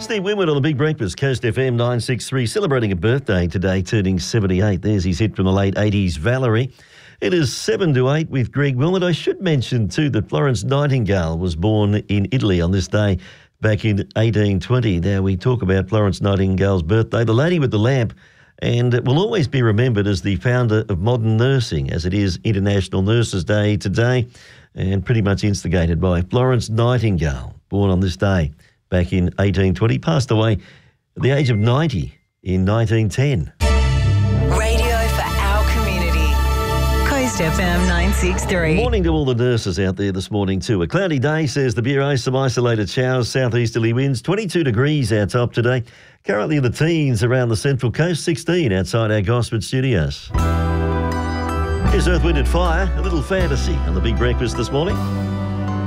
Steve Winwood on the Big Breakfast, Coast FM 963, celebrating a birthday today, turning 78. There's his hit from the late 80s, Valerie. It is 7 to 8 with Greg Wilmot. I should mention too that Florence Nightingale was born in Italy on this day back in 1820. Now we talk about Florence Nightingale's birthday, the lady with the lamp, and it will always be remembered as the founder of modern nursing, as it is International Nurses Day today, and pretty much instigated by Florence Nightingale, born on this day back in 1820, passed away at the age of 90 in 1910. Radio for our community. Coast FM 963. Morning to all the nurses out there this morning too. A cloudy day, says the Bureau. Some isolated showers, southeasterly winds, 22 degrees our top today. Currently in the teens around the Central Coast, 16 outside our Gosford studios. Here's Earth, Wind and Fire, a little fantasy on the Big Breakfast this morning.